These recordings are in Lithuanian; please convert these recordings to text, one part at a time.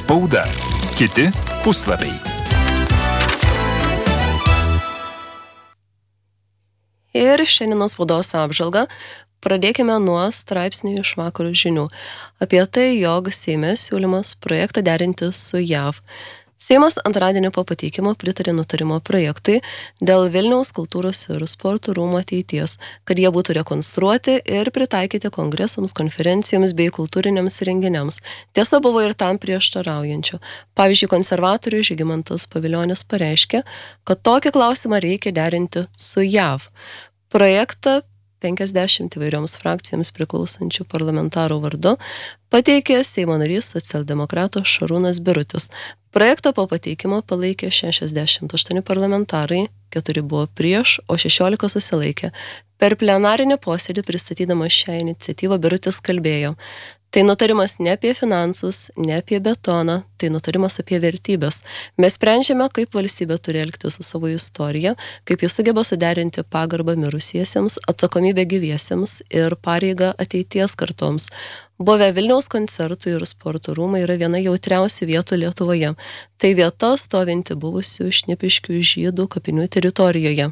Spauda. Kiti puslapiai. Ir šiandienos spaudos apžvalgą pradėkime nuo straipsnių iš vakaro žinių apie tai, jog Seime siūlymas projektą derinti su JAV. Seimas antradienį po pateikimo pritarė nutarimo projektui dėl Vilniaus kultūros ir sporto rūmų ateities, kad jie būtų rekonstruoti ir pritaikyti kongresams, konferencijoms bei kultūriniams renginiams. Tiesa, buvo ir tam prieštaraujančių. Pavyzdžiui, konservatorius Žygimantas Pavilionis pareiškė, kad tokį klausimą reikia derinti su JAV. Projektą 50 įvairioms frakcijoms priklausančių parlamentarų vardu pateikė Seimo narys socialdemokratas Šarūnas Birutis. Projektą po pateikimo palaikė 68 parlamentarai, 4 buvo prieš, o 16 susilaikė. Per plenarinį posėdį pristatydama šią iniciatyvą Birutis kalbėjo: tai nutarimas ne apie finansus, ne apie betoną, tai nutarimas apie vertybės. Mes sprendžiame, kaip valstybė turi elgtis su savo istorija, kaip jis sugeba suderinti pagarbą mirusiesiems, atsakomybę gyviesiems ir pareigą ateities kartoms. Buvę Vilniaus koncertų ir sporto rūmai yra viena jautriausių vietų Lietuvoje. Tai vieta stovinti buvusių Šnipiškių žydų kapinių teritorijoje.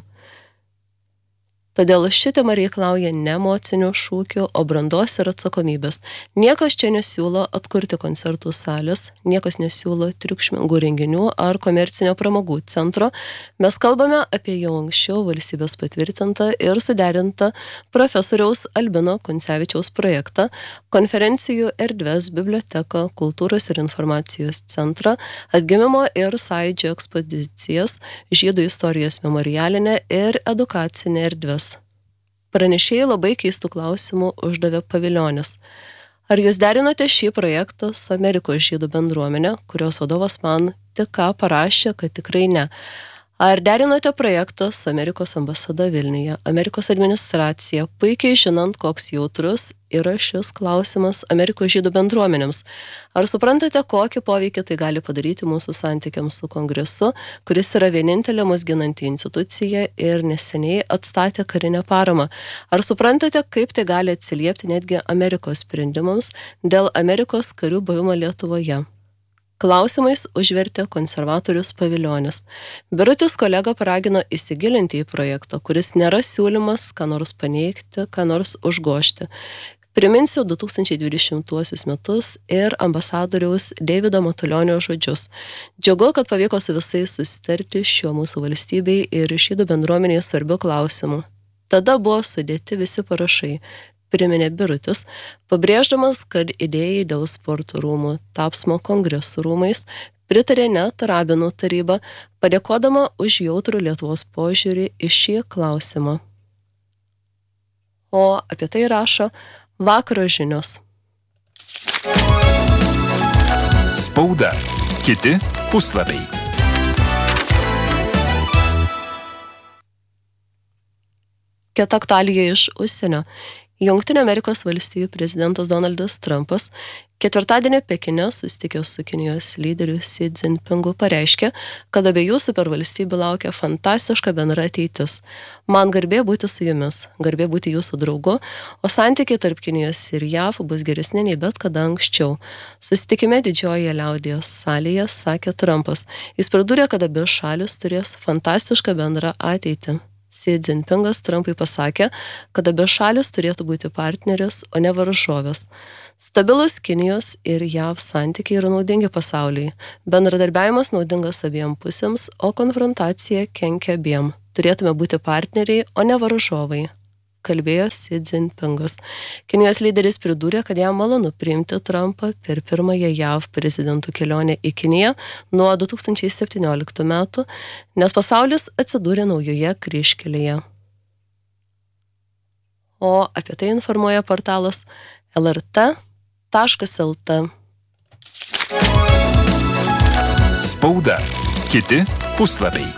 Todėl ši tema reikalauja ne emocinių šūkių, o brandos ir atsakomybės. Niekas čia nesiūlo atkurti koncertų salės, niekas nesiūlo triukšmingų renginių ar komercinio pramogų centro. Mes kalbame apie jau anksčiau valstybės patvirtintą ir suderintą profesoriaus Albino Kuncevičiaus projektą, konferencijų erdves, biblioteką, kultūros ir informacijos centrą, atgimimo ir sąjūdžio ekspozicijas, žydų istorijos memorialinę ir edukacinę erdves. Pranešėjai labai keistų klausimų uždavė Pavilionis. Ar jūs derinote šį projektą su Amerikos žydų bendruomenė, kurios vadovas man tik ką parašė, kad tikrai ne? Ar derinote projektą su Amerikos ambasada Vilniuje, Amerikos administracija, puikiai žinant, koks jautrus yra šis klausimas Amerikos žydų bendruomenėms? Ar suprantate, kokį poveikį tai gali padaryti mūsų santykiams su Kongresu, kuris yra vienintelė mus ginanti institucija ir neseniai atstatė karinę paramą? Ar suprantate, kaip tai gali atsiliepti netgi Amerikos sprendimams dėl Amerikos karių buvimo Lietuvoje? Klausimais užvertė konservatorius Pavilionis. Birutis kolegą paragino įsigilinti į projektą, kuris nėra siūlymas ką nors paneigti, ką nors užgožti. Priminsiu 2020 metus ir ambasadoriaus Deivido Matulionio žodžius. Džiugu, kad pavyko su visais susitarti šiuo mūsų valstybei ir žydų bendruomeniai svarbiu klausimu. Tada buvo sudėti visi parašai, priminė Birutis, pabrėždamas, kad idėjai dėl sporto rūmų tapsmo kongresų rūmais pritarė net rabinų taryba, padėkodama už jautrų Lietuvos požiūrį į šį klausimą. O apie tai rašo vakaro žinios. Spauda. Kiti puslapiai. Kita aktualija iš užsienio. Jungtinių Amerikos valstijų prezidentas Donaldas Trumpas ketvirtadienį Pekine susitikęs su Kinijos lyderiu Xi Jinpingu pareiškė, kad abiejų supervalstybių laukia fantastiška bendra ateitis. Man garbė būti su jumis, garbė būti jūsų draugu, o santykiai tarp Kinijos ir JAV bus geresni nei bet kada anksčiau. Susitikime didžiojoje liaudies salėje sakė Trumpas. Jis pridūrė, kad abi šalis turės fantastišką bendrą ateitį. Xi Jinpingas Trumpui pasakė, kad abi šalis turėtų būti partneris, o ne varžovės. Stabilus Kinijos ir JAV santykiai yra naudingi pasauliui. Bendradarbiavimas naudingas abiem pusėms, o konfrontacija kenkia abiem. Turėtume būti partneriai, o ne varžovai, kalbėjo Xi Jinpingas. Kinijos lyderis pridūrė, kad jam malonu priimti Trumpą per pirmąją JAV prezidentų kelionę į Kiniją nuo 2017 metų, nes pasaulis atsidūrė naujoje kryžkelėje. O apie tai informuoja portalas lrt.lt. Spauda. Kiti puslapiai.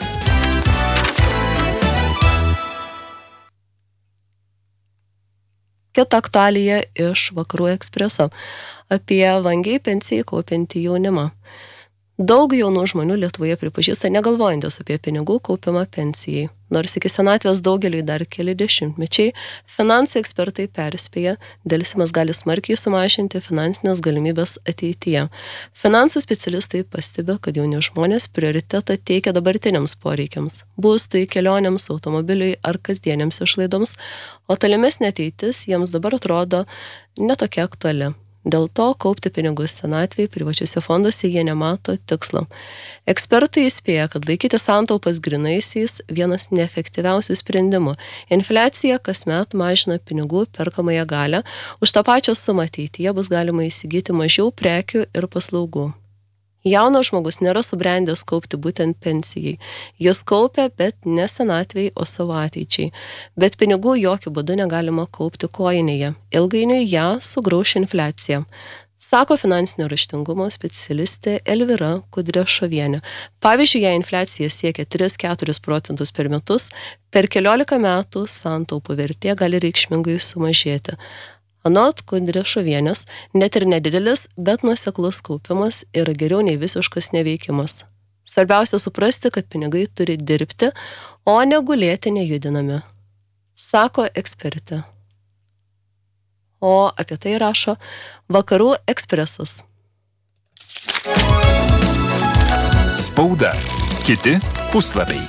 Kita aktualija iš Vakarų Ekspreso apie vangiai pensijai kaupiantį jaunimą. Daug jaunų žmonių Lietuvoje pripažįsta negalvojantis apie pinigų kaupimą pensijai. Nors iki senatvės daugeliui dar keli dešimtmečiai, finansų ekspertai perspėja, dėlsimas gali smarkiai sumažinti finansinės galimybės ateityje. Finansų specialistai pastebi, kad jauni žmonės prioritetą teikia dabartiniams poreikiams – būstui, kelionėms, automobiliui ar kasdieniams išlaidoms, o tolimesnė ateitis jiems dabar atrodo netokia aktuali. Dėl to kaupti pinigus senatvėje privačiuose fonduose jie nemato tikslo. Ekspertai įspėja, kad laikyti santaupas grynaisiais vienas neefektyviausių sprendimų. Infliacija kasmet mažina pinigų perkamąją galią, už tą pačią sumą ateityje bus galima įsigyti mažiau prekių ir paslaugų. Jaunas žmogus nėra subrendęs kaupti būtent pensijai. Jis kaupia, bet ne senatvėje, o savo ateičiai. Bet pinigų jokių būdų negalima kaupti kojinėje. Ilgainiui ją sugrauš infliacija. Sako finansinio raštingumo specialistė Elvyra Kudrešovienė. Pavyzdžiui, jei infliacija siekia 3-4% per metus, per 14 metų santaupų vertė gali reikšmingai sumažėti. Anot Kudrešovienės, net ir nedidelis, bet nuoseklus kaupimas yra geriau nei visiškas neveikimas. Svarbiausia suprasti, kad pinigai turi dirbti, o ne gulėti nejudinami, sako ekspertė. O apie tai rašo Vakarų Ekspresas. Spauda. Kiti puslapiai.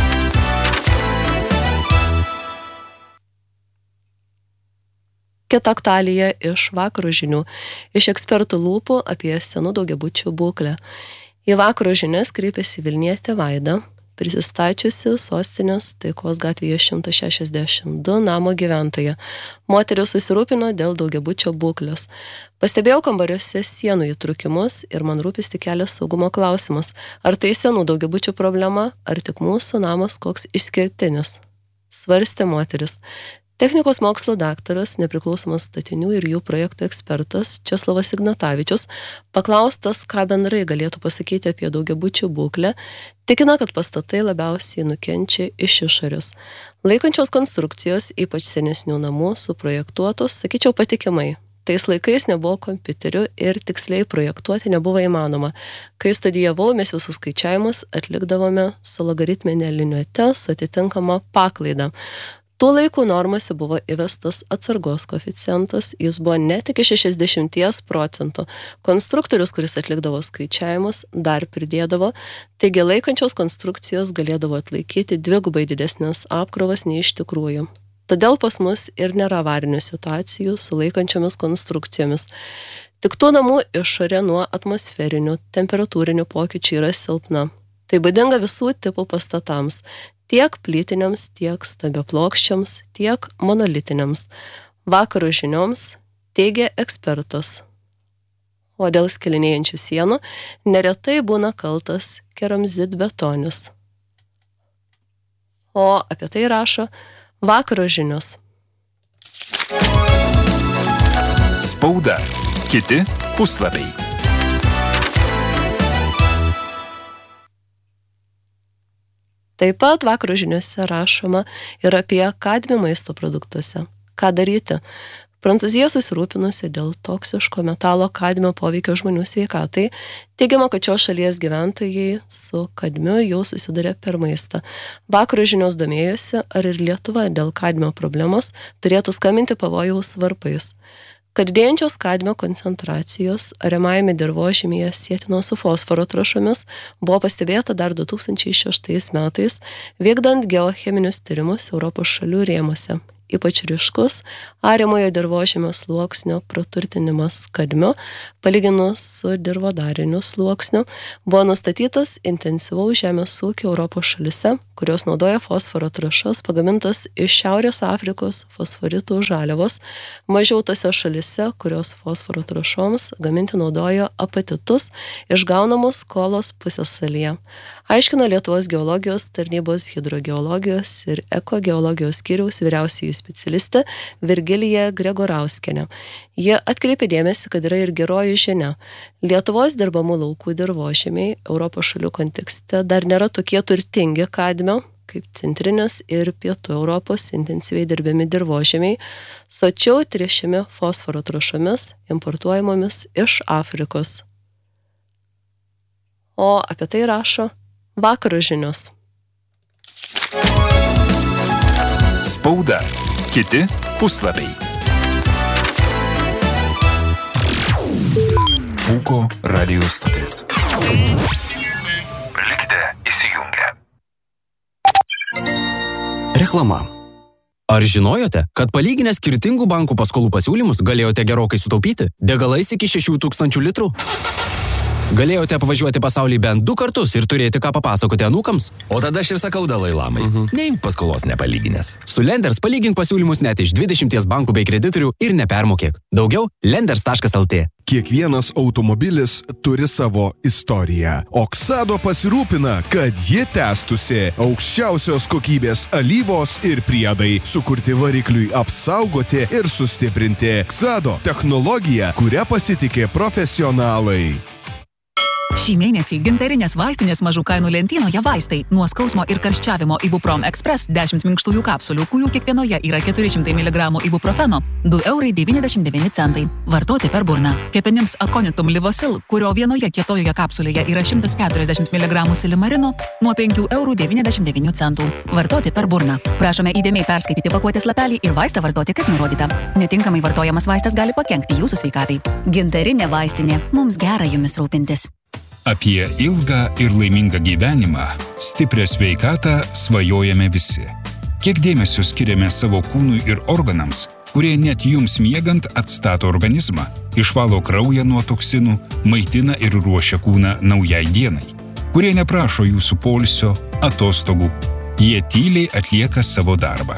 Kita aktualija iš Vakaro žinių, iš ekspertų lūpų apie senų daugiabučių būklę. Į Vakaro žinias kreipėsi Vilnietė Vaida, prisistačiusi Sostinės Taikos gatvėje 162 namo gyventoja. Moteris susirūpino dėl daugiabučio būklės. Pastebėjau kambariuose sienų įtrukimus ir man rūpesti kelia saugumo klausimas. Ar tai senų daugiabučių problema, ar tik mūsų namas koks išskirtinis? Svarstė moteris. Technikos mokslo daktaras, nepriklausomas statinių ir jų projektų ekspertas Česlovas Ignatavičius, paklaustas, ką bendrai galėtų pasakyti apie daugiabučių būklę, tikina, kad pastatai labiausiai nukenčia iš išorės. Laikančios konstrukcijos, ypač senesnių namų, suprojektuotos, sakyčiau, patikimai. Tais laikais nebuvo kompiuterių ir tiksliai projektuoti nebuvo įmanoma. Kai studijavau, mes visus skaičiavimus atlikdavome su logaritminė liniuote su atitinkama paklaida. Tų laikų normose buvo įvestas atsargos koeficientas, jis buvo net iki 60%. Konstruktorius, kuris atlikdavo skaičiavimus, dar pridėdavo, taigi laikančios konstrukcijos galėdavo atlaikyti dvigubai didesnės apkrovas nei iš tikrųjų. Todėl pas mus ir nėra avarinių situacijų su laikančiomis konstrukcijomis. Tik tų namų išorė nuo atmosferinių, temperatūrinių pokyčių yra silpna. Tai būdinga visų tipų pastatams. Tiek plytiniams, tiek stabiaplokščiams, tiek monolitiniams. Vakaro žinioms teigia ekspertas. O dėl skilinėjančių sienų neretai būna kaltas keramzitbetonis. O apie tai rašo Vakaro žinios. Spauda. Kiti puslapiai. Taip pat Vakaro žiniuose rašoma ir apie kadmį maisto produktuose. Ką daryti? Prancūzija susirūpinusi dėl toksiško metalo kadmio poveikio žmonių sveikatai. Teigiama, kad šios šalies gyventojai su kadmiu jau susiduria per maistą. Vakaro žinios domėjosi, ar ir Lietuva dėl kadmio problemos turėtų skambinti pavojaus varpais. Kad didėjančios kadmio koncentracijos ariamajame dirvožemyje sietinos su fosforo trąšomis buvo pastebėta dar 2006 metais, vykdant geocheminius tyrimus Europos šalių rėmuose. Ypač ryškus ariamojo dirvožemio sluoksnio praturtinimas kadmiu, palyginus su dirvodariniu sluoksniu, buvo nustatytas intensyvaus žemės ūkio Europos šalyse, kurios naudoja fosforo trąšas pagamintas iš Šiaurės Afrikos fosforitų žaliavos, mažiau tose šalyse, kurios fosforo trąšoms gaminti naudojo apatitus išgaunamus Kolos pusiasalyje. Aiškino Lietuvos geologijos tarnybos hidrogeologijos ir ekogeologijos skyriaus vyriausioji specialistė Virgilija Gregorauskienė. Jie atkreipė dėmesį, kad yra ir geroji žinia. Lietuvos dirbamų laukų dirvožemiai Europos šalių kontekste dar nėra tokie turtingi kadmio, kaip centrinės ir pietų Europos intensyviai dirbiami dirvožemiai, sočiau tręšiami fosforo trąšomis importuojamomis iš Afrikos. o apie tai rašo Vakaro žinios. Spauda. Kiti puslapiai. Pūko radio stotis. Likite įsijungę. Reklama. Ar žinojote, kad palyginę skirtingų bankų paskolų pasiūlymus galėjote gerokai sutaupyti degalais iki 6000 litrų? Galėjote apvažiuoti pasaulį bent 2 kartus ir turėti ką papasakoti anūkams? O tada aš ir sakau Dalai Lamai. Neimk paskolos nepalyginęs. Su Lenders palygink pasiūlymus net iš 20 bankų bei kreditorių ir nepermokėk. Daugiau lenders.lt. Kiekvienas automobilis turi savo istoriją. Oksado pasirūpina, kad ji tęstusi. Aukščiausios kokybės alyvos ir priedai sukurti varikliui apsaugoti ir sustiprinti. Oksado technologija, kuria pasitikė profesionalai. Šį mėnesį gintarinės vaistinės mažų kainų lentynoje vaistai. Nuo skausmo ir karščiavimo Ibuprom Express 10 minkštųjų kapsulių, kurių kiekvienoje yra 400 mg ibuprofeno, 2,99 €. Vartoti per burną. Kepenims Aconitum Livosil, kurio vienoje kietojoje kapsulėje yra 140 mg silimarino, nuo 5,99 €. Vartoti per burną. Prašome įdėmiai perskaityti pakuotės lapelį ir vaistą vartoti kaip nurodyta. Netinkamai vartojamas vaistas gali pakenkti jūsų sveikatai. Gintarinė vaistinė. Mums gera jumis rūpintis. Apie ilgą ir laimingą gyvenimą, stiprią sveikatą svajojame visi. Kiek dėmesio skiriame savo kūnui ir organams, kurie net jums miegant atstato organizmą, išvalo kraują nuo toksinų, maitina ir ruošia kūną naujai dienai, kurie neprašo jūsų poilsio, atostogų, jie tyliai atlieka savo darbą.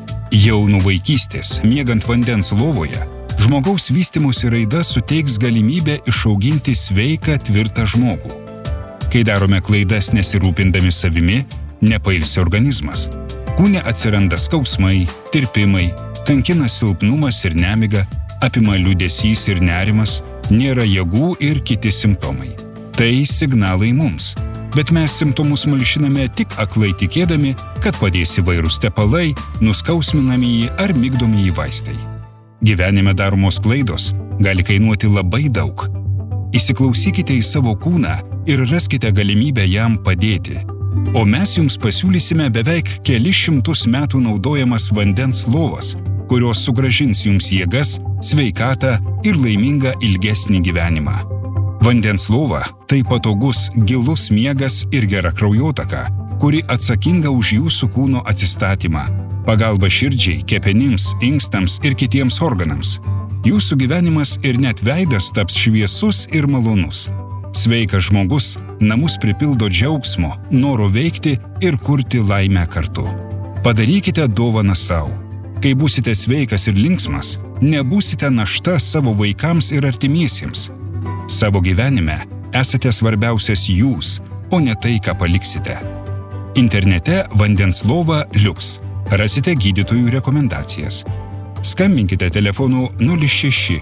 Jau nuo vaikystės, miegant vandens lovoje, žmogaus vystymosi raida suteiks galimybę išauginti sveiką, tvirtą žmogų. Kai darome klaidas nesirūpindami savimi, nepailsi organizmas. Kūne atsiranda skausmai, tirpimai, kankina silpnumas ir nemiga, apima liūdesys ir nerimas, nėra jėgų ir kiti simptomai. Tai signalai mums. Bet mes simptomus malšiname tik aklai tikėdami, kad padės įvairūs tepalai, nuskausminamieji ar migdomieji vaistai. Gyvenime daromos klaidos gali kainuoti labai daug. Įsiklausykite į savo kūną ir raskite galimybę jam padėti. O mes jums pasiūlysime beveik kelis šimtus metų naudojamas vandens lovas, kurios sugrąžins jums jėgas, sveikatą ir laimingą ilgesnį gyvenimą. Vandens lova – tai patogus, gilus miegas ir gera kraujotaka, kuri atsakinga už jūsų kūno atsistatymą. Pagalba širdžiai, kepenims, inkstams ir kitiems organams. Jūsų gyvenimas ir net veidas taps šviesus ir malonus. Sveikas žmogus namus pripildo džiaugsmo, noro veikti ir kurti laimę kartu. Padarykite dovaną savo. Kai būsite sveikas ir linksmas, nebūsite našta savo vaikams ir artimiesiems. Savo gyvenime esate svarbiausias jūs, o ne tai, ką paliksite. Internete vandens lova Liuks. Rasite gydytojų rekomendacijas. Skambinkite telefonu 06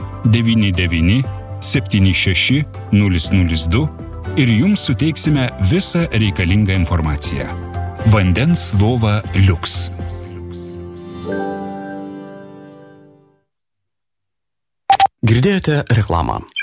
99 76 002 ir jums suteiksime visą reikalingą informaciją. Vandens lova Liuks. Girdėjote reklamą.